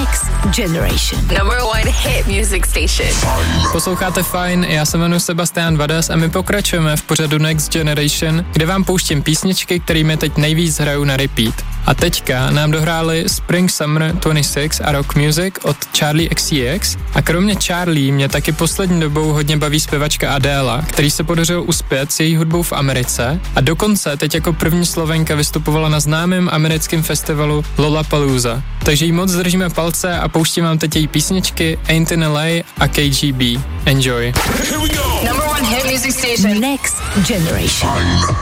Next Generation. Number one hit music station. Posloucháte Fajn, já se jmenuji Sebastian Vadas a my pokračujeme v pořadu Next Generation, kde vám pouštím písničky, kterými teď nejvíc hraju na repeat. A teďka nám dohráli Spring Summer 26 a Rock Music od Charli XCX. A kromě Charli mě taky poslední dobou hodně baví zpěvačka Adéla, který se podařilo uspět s její hudbou v Americe a dokonce teď jako první Slovenka vystupovala na známém americkém festivalu Lollapalooza. Takže jí moc držíme palce a pouštím vám teď její písničky Ain't in LA a KGB. Enjoy. Number one hit music station. Next Generation.